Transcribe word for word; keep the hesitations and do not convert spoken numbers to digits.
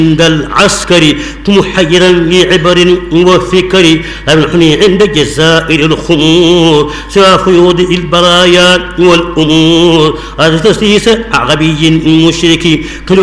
عند العسكر محيرا لعبر وفكر أمنحني عند جزائر الخمور سوى خيوط البرايا والأمور هذا تسليس عربي مشرك